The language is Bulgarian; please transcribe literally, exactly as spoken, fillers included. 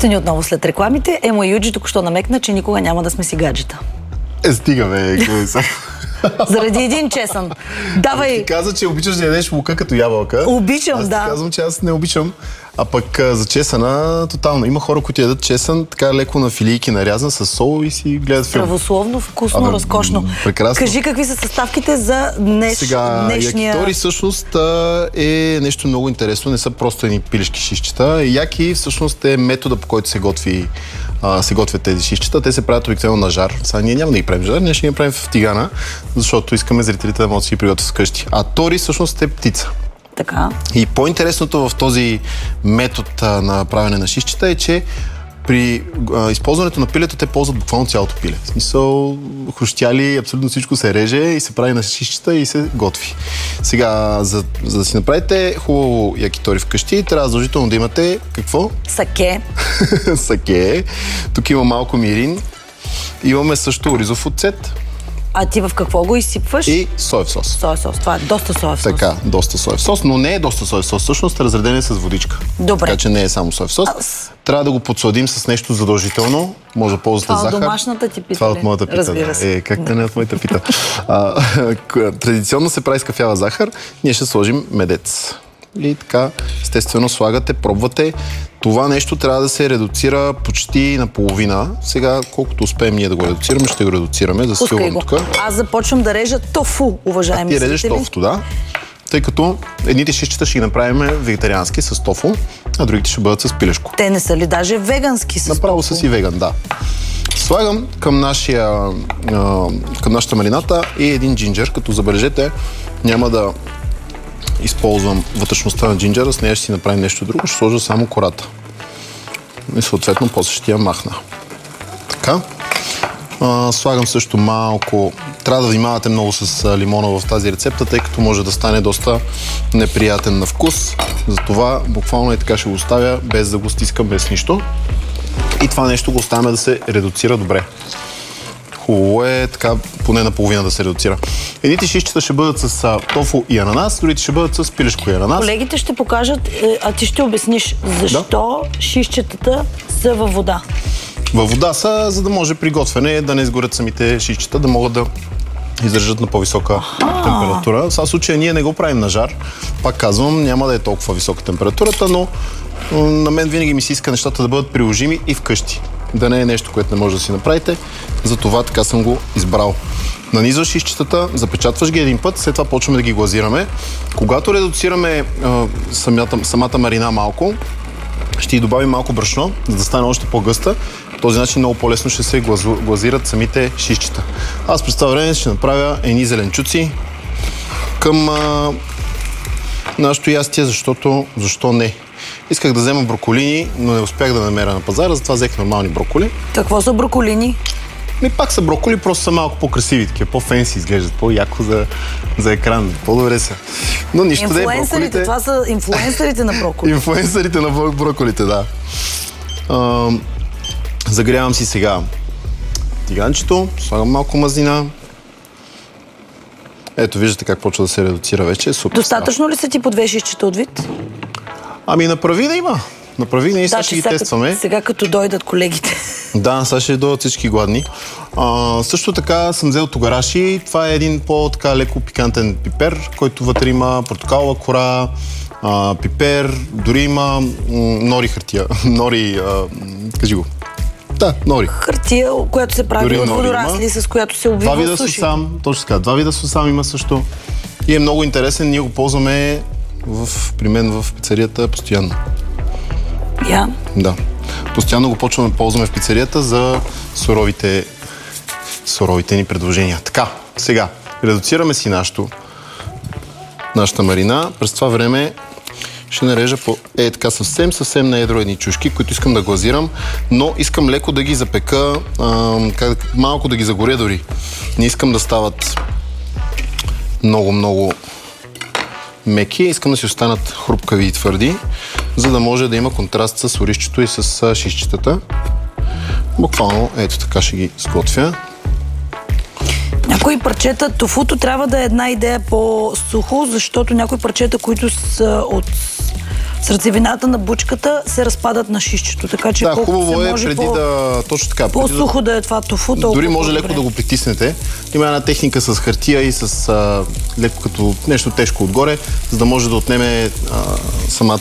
Ето ни отново след рекламите. Емо и Юджи току-що намекна, че никога няма да сме си гаджета. Е, стига, бе, какво са? Заради един чесън. Давай. Ти каза, че обичаш да ядеш лука като ябълка. Обичам, аз да. Аз ти казвам, че аз не обичам. А пък за чесъна, тотално. Има хора, които ядат чесън така леко на филийки нарязан с сол и си гледат филм. Здравословно, вкусно, Абе, разкошно. Прекрасно. Кажи какви са съставките за днеш, Сега, днешния... якитори всъщност е нещо много интересно. Не са просто едни пилешки шишчета. Яки всъщност е метода, по който се готви а, се готвят тези шишчета. Те се правят обикновено на жар. Сега ние няма да ги правим жар, ние ще ги правим в тигана, защото искаме зрителите да могат да си ги приготвят вкъщи. А тори всъщност е птица. Така. И по-интересното в този метод а, на правене на шишчета е, че при а, използването на пилето те ползват буквално цялото пиле. В смисъл, хрущяли, абсолютно всичко се реже и се прави на шишчета и се готви. Сега, за, за да си направите хубаво якитори вкъщи, трябва задължително да имате какво? Саке. Саке. Тук има малко мирин. Имаме също ризов оцет. А ти в какво го изсипваш? И соев сос. Соев сос. Това е доста соев сос. Така, доста соев сос, но не е доста соев сос. Всъщност е разреден с водичка. Добре. Така че не е само соев сос. Аз... Трябва да го подсладим с нещо задължително. Може да ползвате това захар. Това от домашната ти пита. Това от моята пита. Разбира се. Е, как да не от моята пита. а, традиционно се прави с кафява захар. Ние ще сложим медец. И така, естествено, слагате, пробвате. Това нещо трябва да се редуцира почти наполовина. Сега, колкото успеем ние да го редуцираме, ще го редуцираме. Засилвам тук. Аз започвам да режа тофу, уважаеми зрители. Ти режеш тофуто, да. Тъй като едните шишчета ще ги направим вегетариански с тофу, а другите ще бъдат с пилешко. Те не са ли даже вегански с Направо тофу? са си веган, да. Слагам към, нашия, към нашата марината и един джинджер, като забележете, няма да използвам вътрешността на джинджера, с нея ще си направим нещо друго, ще сложа само кората. И съответно после ще я махна. Така. А, слагам също малко... Трябва да внимавате много с лимона в тази рецепта, тъй като може да стане доста неприятен на вкус. Затова буквално и така ще го оставя, без да го стискам, без нищо. И това нещо го оставяме да се редуцира добре. Хубаво е така поне наполовина да се редуцира. Едните шишчета ще бъдат с а, тофу и ананас, другите ще бъдат с пилешко и ананас. Колегите ще покажат, а ти ще обясниш защо да? шишчетата са във вода. Във вода са, за да може при готвене да не изгорят самите шишчета, да могат да издържат на по-висока А-а. температура. В случая ние не го правим на жар. Пак казвам, няма да е толкова висока температурата, но на мен винаги ми се иска нещата да бъдат приложими и вкъщи. Да не е нещо, което не може да си направите. Затова така съм го избрал. Нанизваш шишчетата, запечатваш ги един път, след това почваме да ги глазираме. Когато редуцираме а, самата, самата марина малко, ще й добавим малко брашно, за да стане още по-гъста. По този начин много по-лесно ще се глазират самите шишчета. Аз през това време ще направя едни зеленчуци към а, нашето ястие, защото защо не? Исках да взема броколини, но не успях да намеря на пазара, затова взех нормални броколи. Какво са броколини? Ми пак са броколи, просто са малко по-красиви, такива, по-фенси изглеждат, по-яко за, за екран, по-добре са. Но нищо да е броколите. Това са инфлуенсърите на броколи. Инфлуенсърите на броколите, да. А, загрявам си сега тиганчето, слагам малко мазнина. Ето, виждате как почва да се редуцира вече. Супер. Достатъчно ли са ти по две шишчета от вид? Ами направи да има. Направи да и сега да, ще ги сега, тестваме. Сега като дойдат колегите. Да, сега ще дойдат всички гладни. А, също така съм взел тогараши. Това е един по-така леко пикантен пипер, който вътре има портокалова кора, а, пипер, дори има м- нори хартия. Нори, а, кажи го. Да, нори. Хартия, която се прави от водорасли, с която се обвива Два вида суши. сусам, точно така. Два вида сусам има също. И е много интересен. Ние го ползваме в, при мен в пицарията постоянно. Я? Да. Постоянно го почваме да ползваме в пицарията за суровите, суровите ни предложения. Така, сега, редуцираме си нашото, нашата марина. През това време ще нарежа по е така съвсем, съвсем на едро едни чушки, които искам да глазирам, но искам леко да ги запека, а, как, малко да ги загоря дори. Не искам да стават много, много меки, искам да си останат хрупкави и твърди, за да може да има контраст с оризчето и с шишчетата. Буквално ето така ще ги сготвя. Някои парчета, тофуто трябва да е една идея по-сухо, защото някои парчета, които са от сърцевината на бучката се разпадат на шишчето, така че Да, колкото хубаво се е може преди по, да... Точно така. по-сухо да е това тофу, толкова дори може по-добре. леко да го притиснете. Има една техника с хартия и с а, леко като нещо тежко отгоре, за да може да отнеме а, самата